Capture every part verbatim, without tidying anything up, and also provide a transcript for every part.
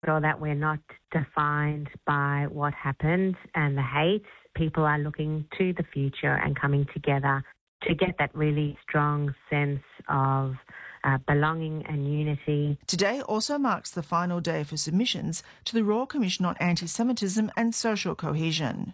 or that we're not defined by what happened and the hate. People are looking to the future and coming together to get that really strong sense of uh, belonging and unity. Today also marks the final day for submissions to the Royal Commission on Anti-Semitism and Social Cohesion.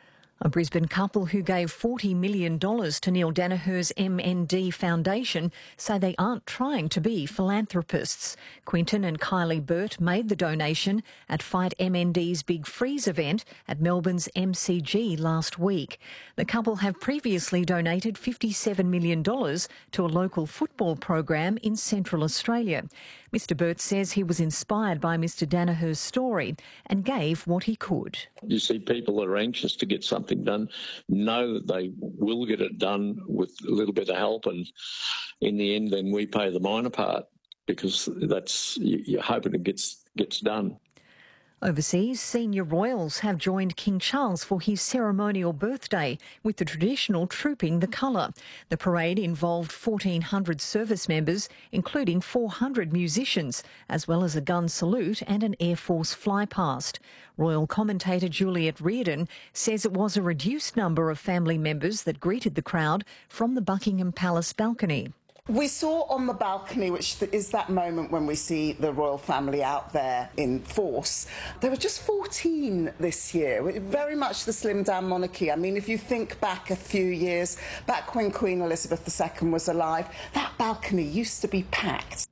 A Brisbane couple who gave forty million dollars to Neil Daniher's M N D Foundation say they aren't trying to be philanthropists. Quinton and Kylie Burt made the donation at Fight M N D's Big Freeze event at Melbourne's M C G last week. The couple have previously donated fifty-seven million dollars to a local football program in Central Australia. Mister Burt says he was inspired by Mister Daniher's story and gave what he could. You see people that are anxious to get something done, know that they will get it done with a little bit of help, and in the end then we pay the minor part because that's, you're hoping it gets, gets done. Overseas, senior royals have joined King Charles for his ceremonial birthday with the traditional Trooping the Colour. The parade involved fourteen hundred service members, including four hundred musicians, as well as a gun salute and an Air Force flypast. Royal commentator Juliet Reardon says it was a reduced number of family members that greeted the crowd from the Buckingham Palace balcony. We saw on the balcony, which is that moment when we see the royal family out there in force, there were just fourteen this year, very much the slimmed down monarchy. I mean, if you think back a few years, back when Queen Elizabeth the Second was alive, that balcony used to be packed.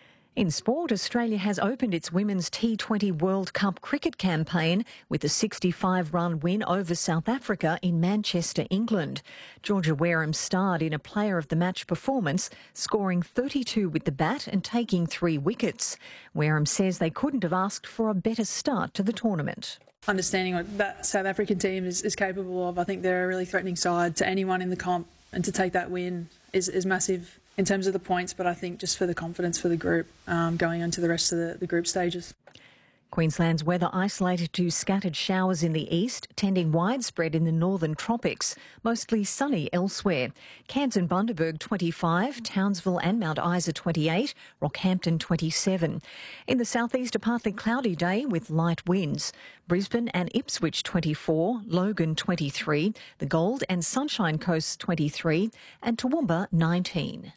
In sport, Australia has opened its Women's T twenty World Cup cricket campaign with a sixty-five run win over South Africa in Manchester, England. Georgia Wareham starred in a player of the match performance, scoring thirty-two with the bat and taking three wickets. Wareham says they couldn't have asked for a better start to the tournament. Understanding what that South African team is, is capable of, I think they're a really threatening side to anyone in the comp, and to take that win is, is massive in terms of the points, but I think just for the confidence for the group um, going on to the rest of the, the group stages. Queensland's weather isolated to scattered showers in the east, tending widespread in the northern tropics, mostly sunny elsewhere. Cairns and Bundaberg twenty-five, Townsville and Mount Isa twenty-eight, Rockhampton twenty-seven. In the southeast, a partly cloudy day with light winds. Brisbane and Ipswich twenty-four, Logan twenty-three, the Gold and Sunshine Coasts twenty-three, and Toowoomba nineteen.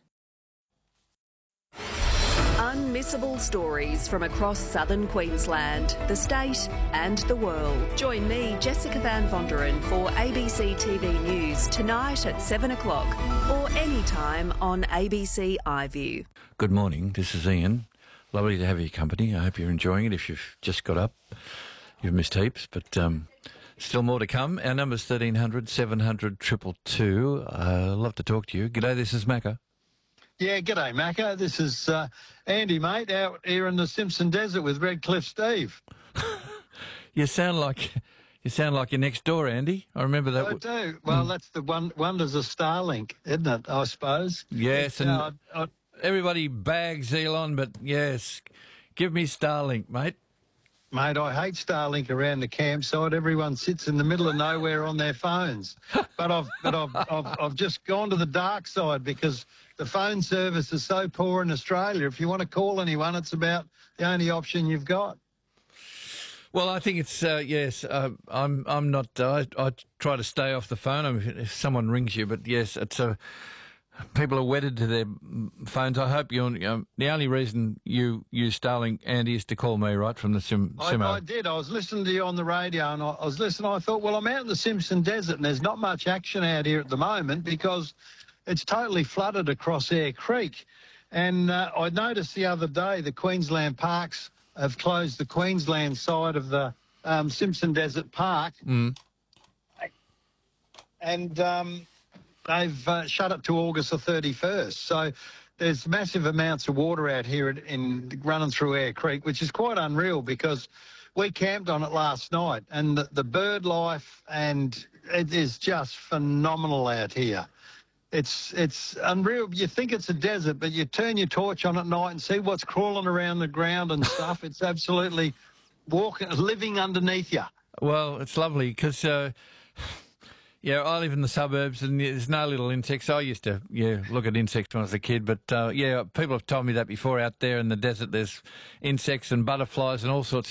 Unmissable stories from across southern Queensland, the state and the world. Join me, Jessica Van Vonderen, for A B C T V News tonight at seven o'clock or anytime on A B C iView. Good morning, this is Ian. Lovely to have your company. I hope you're enjoying it. If you've just got up, you've missed heaps, but um, still more to come. Our number's thirteen hundred, seven hundred, two two two. Uh, love to talk to you. G'day, this is Macca. Yeah, g'day, Macca. This is uh, Andy, mate, out here in the Simpson Desert with Redcliffe Steve. you sound like you sound like you're next door, Andy. I remember that. I do. Well, mm. that's the one wonders of Starlink, isn't it, I suppose? Yes, it's, and uh, I, I, everybody bags Elon, but yes, give me Starlink, mate. Mate, I hate Starlink around the campsite. Everyone sits in the middle of nowhere on their phones. But I've but I've, I've I've just gone to the dark side because the phone service is so poor in Australia. If you want to call anyone, it's about the only option you've got. Well, I think it's uh, yes. Uh, I'm I'm not. Uh, I, I try to stay off the phone I mean, if someone rings you. But yes, it's a. People are wedded to their phones. I hope you're. Um, the only reason you use Starlink, Andy, is to call me, right, from the sim. I, Simo. I did. I was listening to you on the radio, and I, I was listening. I thought, well, I'm out in the Simpson Desert, and there's not much action out here at the moment because it's totally flooded across Eyre Creek. And uh, I noticed the other day the Queensland Parks have closed the Queensland side of the um, Simpson Desert Park, mm. and. Um, They've uh, shut it to August the thirty-first. So there's massive amounts of water out here in, in running through Eyre Creek, which is quite unreal because we camped on it last night, and the, the bird life and it is just phenomenal out here. It's it's unreal. You think it's a desert, but you turn your torch on at night and see what's crawling around the ground and stuff. It's absolutely walking, living underneath you. Well, it's lovely because. Uh... Yeah, I live in the suburbs and there's no little insects. I used to, yeah, look at insects when I was a kid, but uh, yeah, people have told me that before. Out there in the desert, there's insects and butterflies and all sorts of